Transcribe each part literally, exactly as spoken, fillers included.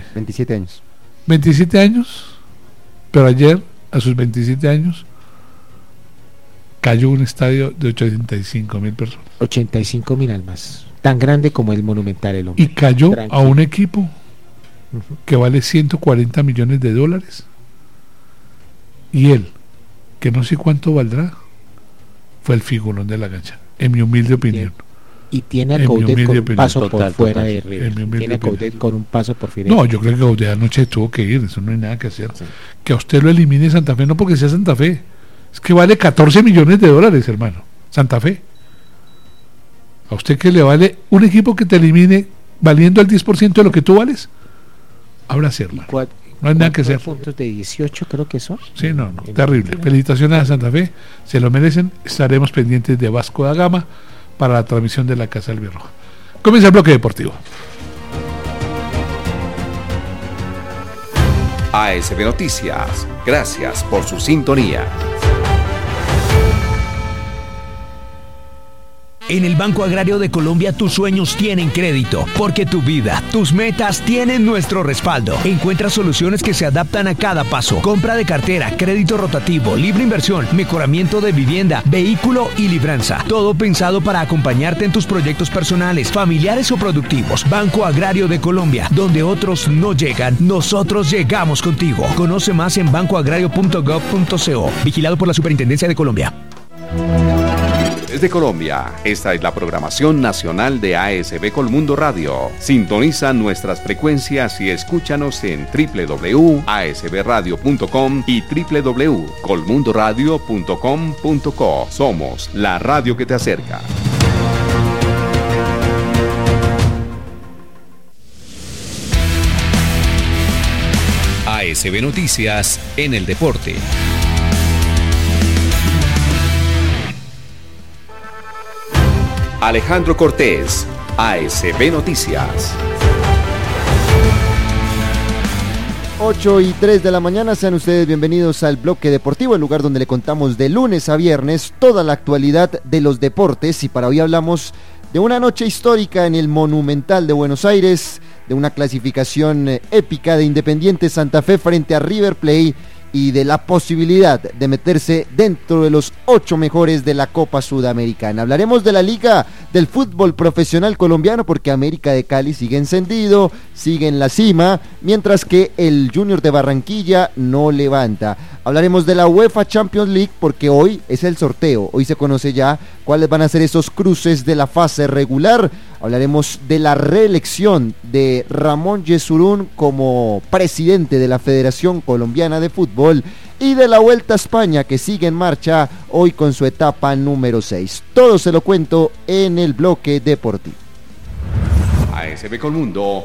veintisiete años. veintisiete años, pero ayer, a sus veintisiete años, cayó un estadio de ochenta y cinco mil personas. ochenta y cinco mil almas, tan grande como el Monumental el hombre. Y cayó Tranquilo. A un equipo Uh-huh. que vale ciento cuarenta millones de dólares. Y él, que no sé cuánto valdrá, fue el figurón de la cancha, en mi humilde opinión. Y tiene a En mi Coudet humilde con un opinión. paso Total, por fuera total. de En mi River. humilde Tiene a Coudet opinión. con un paso por fuera. No, yo creo que Coudet anoche tuvo que ir, eso no hay nada que hacer. Sí. Que a usted lo elimine Santa Fe, no porque sea Santa Fe, es que vale catorce millones de dólares, hermano, Santa Fe. A usted que le vale un equipo que te elimine valiendo el diez por ciento de lo que tú vales, ábrase, hermano. Cuat- No hay nada que hacer. puntos de dieciocho creo que son. Sí, no, no, En- terrible. Felicitaciones a Santa Fe, se lo merecen. Estaremos pendientes de Vasco da Gama para la transmisión de la Casa del Birroja. Comienza el bloque deportivo. A S B Noticias, gracias por su sintonía. En el Banco Agrario de Colombia tus sueños tienen crédito, porque tu vida, tus metas tienen nuestro respaldo. Encuentra soluciones que se adaptan a cada paso. Compra de cartera, crédito rotativo, libre inversión, mejoramiento de vivienda, vehículo y libranza. Todo pensado para acompañarte en tus proyectos personales, familiares o productivos. Banco Agrario de Colombia, donde otros no llegan, nosotros llegamos contigo. Conoce más en banco agrario punto gov punto co. Vigilado por la Superintendencia de Colombia. Desde Colombia, esta es la programación nacional de A S B Colmundo Radio. Sintoniza nuestras frecuencias y escúchanos en doble u doble u doble u punto a s b radio punto com y doble u doble u doble u punto colmundo radio punto com punto co. Somos la radio que te acerca. A S B Noticias en el deporte. Alejandro Cortés, A S B Noticias. ocho y tres de la mañana, sean ustedes bienvenidos al Bloque Deportivo, el lugar donde le contamos de lunes a viernes toda la actualidad de los deportes. Y para hoy hablamos de una noche histórica en el Monumental de Buenos Aires, de una clasificación épica de Independiente Santa Fe frente a River Plate y de la posibilidad de meterse dentro de los ocho mejores de la Copa Sudamericana. Hablaremos de la Liga del Fútbol Profesional Colombiano, porque América de Cali sigue encendido, sigue en la cima, mientras que el Junior de Barranquilla no levanta. Hablaremos de la UEFA Champions League, porque hoy es el sorteo, hoy se conoce ya cuáles van a ser esos cruces de la fase regular. Hablaremos de la reelección de Ramón Yesurún como presidente de la Federación Colombiana de Fútbol y de la Vuelta a España, que sigue en marcha hoy con su etapa número seis. Todo se lo cuento en el Bloque Deportivo. A S B Colmundo,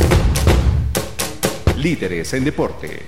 líderes en deporte.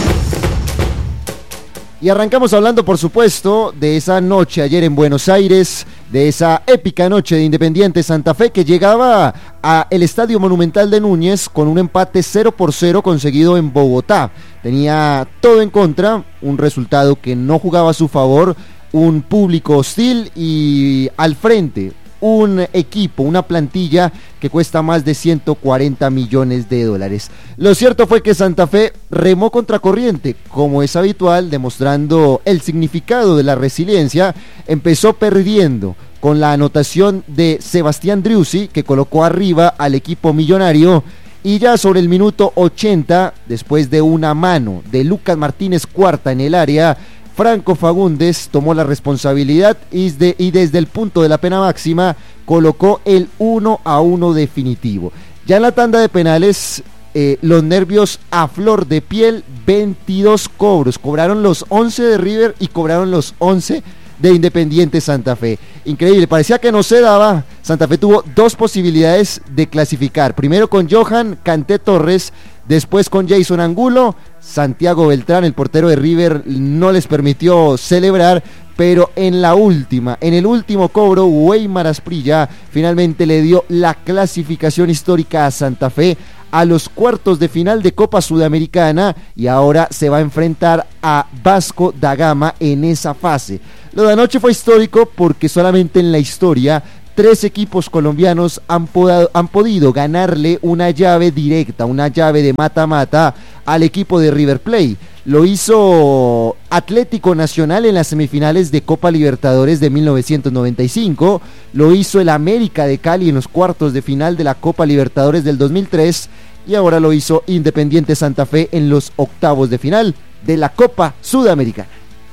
Y arrancamos hablando, por supuesto, de esa noche ayer en Buenos Aires, de esa épica noche de Independiente Santa Fe, que llegaba a el Estadio Monumental de Núñez con un empate cero por cero conseguido en Bogotá. Tenía todo en contra, un resultado que no jugaba a su favor, un público hostil y al frente un equipo, una plantilla que cuesta más de ciento cuarenta millones de dólares. Lo cierto fue que Santa Fe remó contracorriente, como es habitual, demostrando el significado de la resiliencia. Empezó perdiendo con la anotación de Sebastián Driussi, que colocó arriba al equipo millonario, y ya sobre el minuto ochenta, después de una mano de Lucas Martínez Cuarta en el área, Franco Fagundes tomó la responsabilidad y, de, y desde el punto de la pena máxima colocó el uno a uno definitivo. Ya en la tanda de penales, eh, los nervios a flor de piel, veintidós cobros, cobraron los once de River y cobraron los once de Independiente Santa Fe. Increíble, parecía que no se daba. Santa Fe tuvo dos posibilidades de clasificar, primero con Johan Canté Torres, después con Jason Angulo. Santiago Beltrán, el portero de River, no les permitió celebrar, pero en la última, en el último cobro, Weimar Asprilla finalmente le dio la clasificación histórica a Santa Fe a los cuartos de final de Copa Sudamericana, y ahora se va a enfrentar a Vasco da Gama en esa fase. Lo de anoche fue histórico porque solamente en la historia tres equipos colombianos han, podado, han podido ganarle una llave directa, una llave de mata-mata al equipo de River Plate. Lo hizo Atlético Nacional en las semifinales de Copa Libertadores de mil novecientos noventa y cinco, lo hizo el América de Cali en los cuartos de final de la Copa Libertadores del dos mil tres y ahora lo hizo Independiente Santa Fe en los octavos de final de la Copa Sudamericana.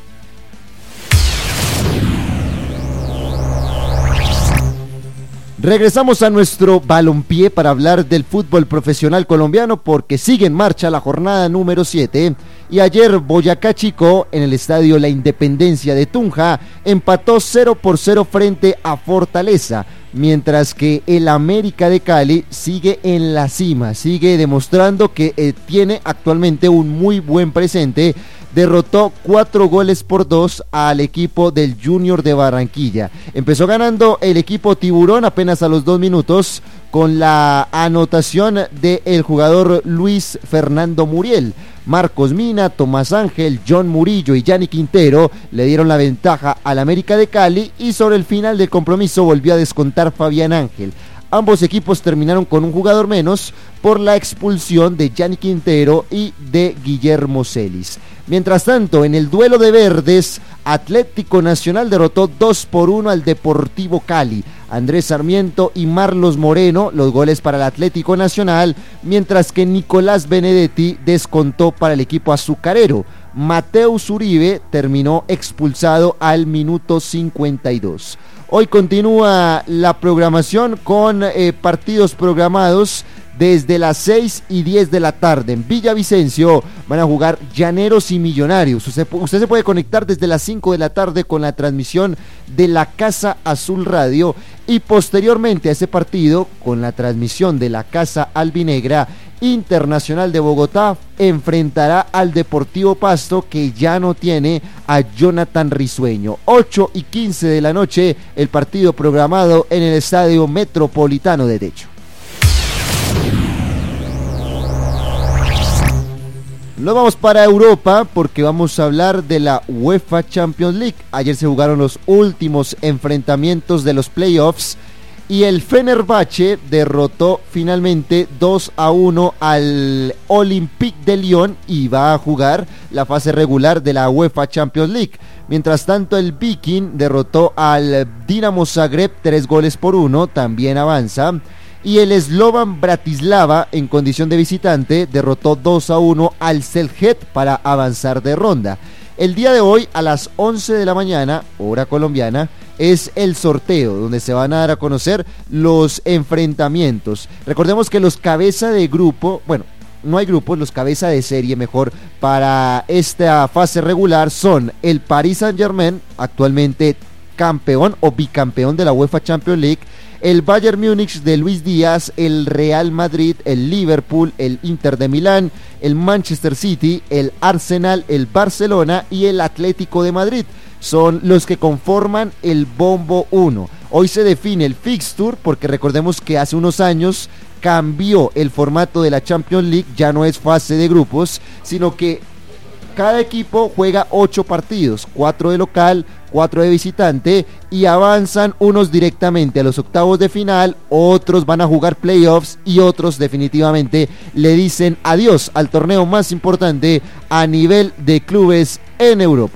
Regresamos a nuestro balompié para hablar del fútbol profesional colombiano porque sigue en marcha la jornada número siete y ayer Boyacá Chico en el estadio La Independencia de Tunja empató cero por cero frente a Fortaleza, mientras que el América de Cali sigue en la cima, sigue demostrando que eh, tiene actualmente un muy buen presente. Derrotó cuatro goles por dos al equipo del Junior de Barranquilla. Empezó ganando el equipo Tiburón apenas a los dos minutos con la anotación del jugador Luis Fernando Muriel. Marcos Mina, Tomás Ángel, John Murillo y Yanni Quintero le dieron la ventaja al América de Cali y sobre el final del compromiso volvió a descontar Fabián Ángel. Ambos equipos terminaron con un jugador menos por la expulsión de Yanni Quintero y de Guillermo Celis. Mientras tanto, en el duelo de verdes, Atlético Nacional derrotó dos por uno al Deportivo Cali. Andrés Sarmiento y Marlos Moreno, los goles para el Atlético Nacional, mientras que Nicolás Benedetti descontó para el equipo azucarero. Mateus Uribe terminó expulsado al minuto cincuenta y dos. Hoy continúa la programación con eh, partidos programados desde las seis y diez de la tarde. En Villavicencio van a jugar Llaneros y Millonarios. Usted, usted se puede conectar desde las cinco de la tarde con la transmisión de la Casa Azul Radio y posteriormente a ese partido con la transmisión de la Casa Albinegra. Internacional de Bogotá enfrentará al Deportivo Pasto, que ya no tiene a Jonathan Risueño. ocho y quince de la noche el partido programado en el Estadio Metropolitano de Techo. Nos vamos para Europa porque vamos a hablar de la UEFA Champions League. Ayer se jugaron los últimos enfrentamientos de los playoffs y el Fenerbahce derrotó finalmente dos a uno al Olympique de Lyon y va a jugar la fase regular de la UEFA Champions League. Mientras tanto, el Viking derrotó al Dinamo Zagreb tres goles por uno, también avanza. Y el Slovan Bratislava, en condición de visitante, derrotó dos a uno al Celjet para avanzar de ronda. El día de hoy, a las once de la mañana, hora colombiana, es el sorteo, donde se van a dar a conocer los enfrentamientos. Recordemos que los cabeza de grupo, bueno, no hay grupos, los cabeza de serie mejor para esta fase regular son el Paris Saint-Germain, actualmente campeón o bicampeón de la UEFA Champions League, el Bayern Múnich de Luis Díaz, el Real Madrid, el Liverpool, el Inter de Milán, el Manchester City, el Arsenal, el Barcelona y el Atlético de Madrid. Son los que conforman el bombo uno. Hoy se define el fixture porque recordemos que hace unos años cambió el formato de la Champions League, ya no es fase de grupos, sino que cada equipo juega ocho partidos, cuatro de local, cuatro de visitante y avanzan unos directamente a los octavos de final, otros van a jugar playoffs y otros definitivamente le dicen adiós al torneo más importante a nivel de clubes en Europa.